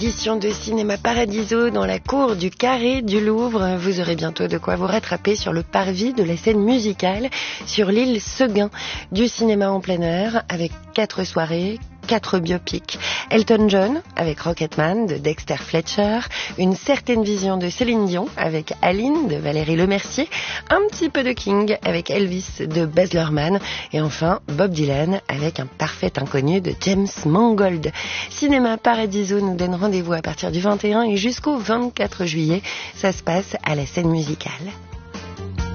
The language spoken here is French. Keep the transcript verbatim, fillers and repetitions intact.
Édition de Cinéma Paradiso dans la cour du Carré du Louvre. Vous aurez bientôt de quoi vous rattraper sur le parvis de la scène musicale sur l'île Seguin. Du cinéma en plein air avec quatre soirées, quatre biopics. Elton John avec Rocketman de Dexter Fletcher, Une certaine vision de Céline Dion avec Aline de Valérie Lemercier, un petit peu de King avec Elvis de Baz Luhrmann et enfin Bob Dylan avec Un parfait inconnu de James Mangold. Cinéma Paradiso nous donne rendez-vous à partir du vingt et un et jusqu'au vingt-quatre juillet. Ça se passe à la scène musicale.